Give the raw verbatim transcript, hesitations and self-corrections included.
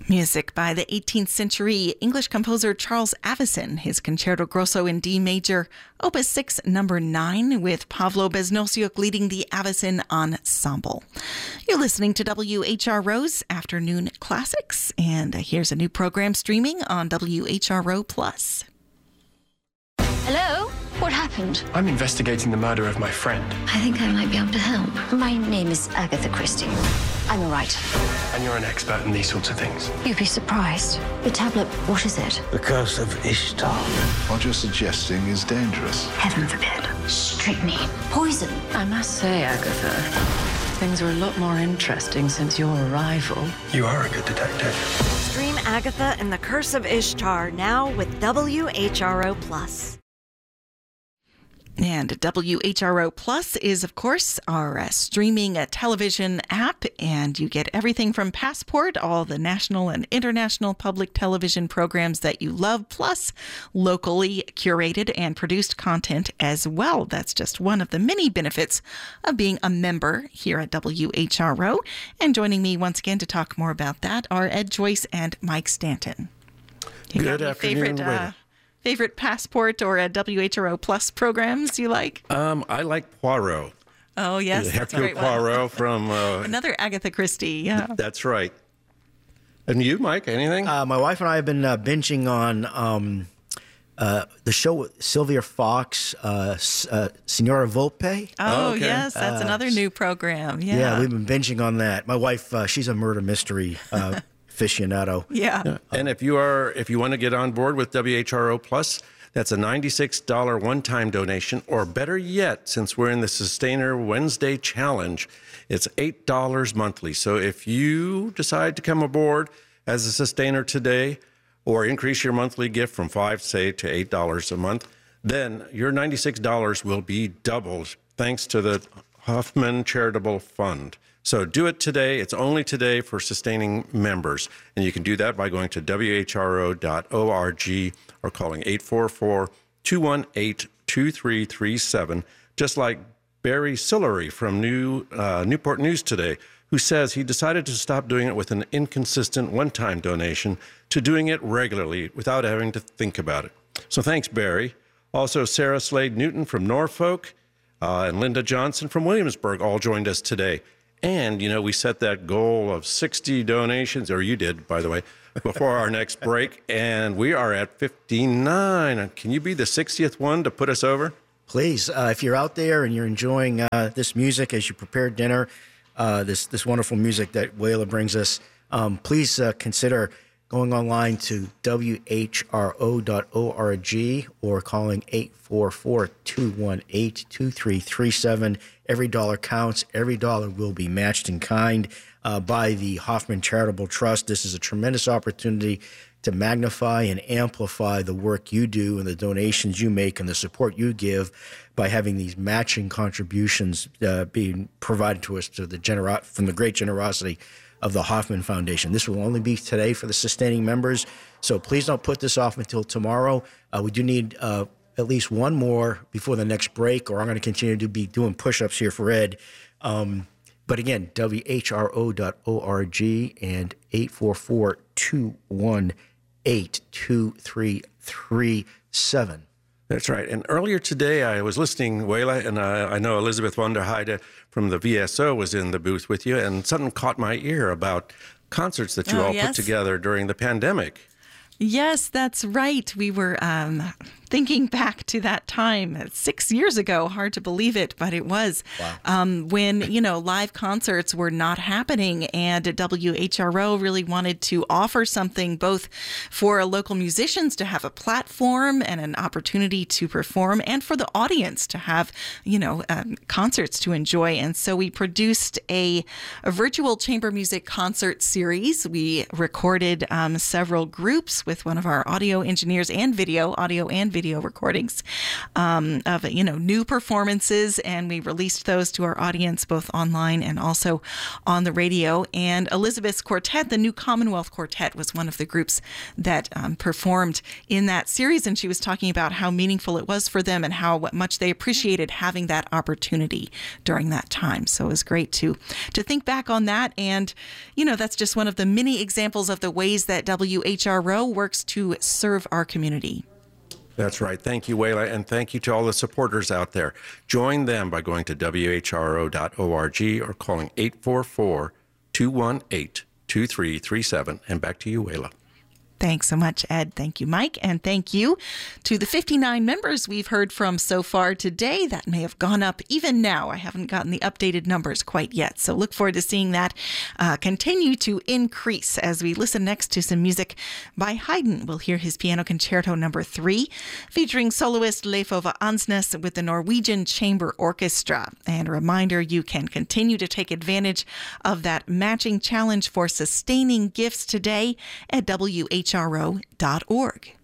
Music by the eighteenth century English composer Charles Avicen, his Concerto Grosso in D major, Opus six, number nine, with Pavlo Beznosjuk leading the Avicen Ensemble. You're listening to W H R O's Afternoon Classics, and here's a new program streaming on W H R O Plus. Hello? What happened? I'm investigating the murder of my friend. I think I might be able to help. My name is Agatha Christie. I'm a writer. And you're an expert in these sorts of things. You'd be surprised. The tablet, what is it? The Curse of Ishtar. What you're suggesting is dangerous. Heaven forbid. Strychnine. Poison. I must say, Agatha, things are a lot more interesting since your arrival. You are a good detective. Stream Agatha and the Curse of Ishtar now with W H R O Plus. And W H R O Plus is, of course, our uh, streaming uh, television app, and you get everything from Passport, all the national and international public television programs that you love, plus locally curated and produced content as well. That's just one of the many benefits of being a member here at W H R O. And joining me once again to talk more about that are Ed Joyce and Mike Stanton. You Good afternoon, favorite, uh, Favorite Passport or a W H R O Plus programs you like? Um, I like Poirot. Oh, yes. That's a Hercule great one. Poirot from... Uh, Another Agatha Christie, yeah. That's right. And you, Mike, anything? Uh, my wife and I have been uh, binging on um, uh, the show with Sylvia Fox, uh, uh, Signora Volpe. Oh, okay. yes. That's uh, another new program. Yeah. Yeah, we've been binging on that. My wife, uh, she's a murder mystery uh aficionado. Yeah. yeah. And if you are, if you want to get on board with W H R O Plus, that's a ninety-six dollars one-time donation, or better yet, since we're in the Sustainer Wednesday Challenge, it's eight dollars monthly. So if you decide to come aboard as a sustainer today, or increase your monthly gift from five, say, to eight dollars a month, then your ninety-six dollars will be doubled thanks to the Hoffman Charitable Fund. So do it today. It's only today for sustaining members. And you can do that by going to W H R O dot org or calling eight four four, two one eight, two three three seven, just like Barry Sillery from New uh, Newport News Today, who says he decided to stop doing it with an inconsistent one-time donation to doing it regularly without having to think about it. So thanks, Barry. Also, Sarah Slade Newton from Norfolk uh, and Linda Johnson from Williamsburg all joined us today. And, you know, we set that goal of sixty donations, or you did, by the way, before our next break, and we are at fifty-nine. Can you be the sixtieth one to put us over? Please, uh, if you're out there and you're enjoying uh, this music as you prepare dinner, uh, this this wonderful music that Wayla brings us, um, please uh, consider going online to W H R O dot org or calling eight four four, two one eight, two three three seven. Every dollar counts. Every dollar will be matched in kind uh, by the Hoffman Charitable Trust. This is a tremendous opportunity to magnify and amplify the work you do and the donations you make and the support you give by having these matching contributions uh, being provided to us to the genero- from the great generosity of the Hoffman Foundation. This will only be today for the sustaining members, so please don't put this off until tomorrow. Uh, we do need uh, at least one more before the next break, or I'm going to continue to be doing push-ups here for Ed. Um, but again, W H R O dot org and eight four four, two one eight, two three three seven. That's right. And earlier today, I was listening, Wayla, and I, I know Elizabeth von der Heide from the V S O was in the booth with you, and something caught my ear about concerts that you Oh, all yes. put together during the pandemic. Yes, that's right. We were um, thinking back to that time six years ago. Hard to believe it, but it was. Wow. Um, when, you know, live concerts were not happening, and W H R O really wanted to offer something both for local musicians to have a platform and an opportunity to perform, and for the audience to have, you know, um, concerts to enjoy. And so we produced a, a virtual chamber music concert series. We recorded um, several groups with one of our audio engineers and video, audio and video radio recordings um, of, you know, new performances, and we released those to our audience both online and also on the radio. And Elizabeth's quartet, the New Commonwealth Quartet, was one of the groups that um, performed in that series, and she was talking about how meaningful it was for them and how much they appreciated having that opportunity during that time. So it was great to to think back on that. And, you know, that's just one of the many examples of the ways that W H R O works to serve our community. That's right. Thank you, Wayla, and thank you to all the supporters out there. Join them by going to W H R O dot org or calling eight four four, two one eight, two three three seven. And back to you, Wayla. Thanks so much, Ed. Thank you, Mike. And thank you to the fifty-nine members we've heard from so far today. That may have gone up even now. I haven't gotten the updated numbers quite yet. So look forward to seeing that uh, continue to increase as we listen next to some music by Haydn. We'll hear his Piano Concerto number three, featuring soloist Leif Ove Ansnes with the Norwegian Chamber Orchestra. And a reminder, you can continue to take advantage of that matching challenge for sustaining gifts today at W H R O dot org.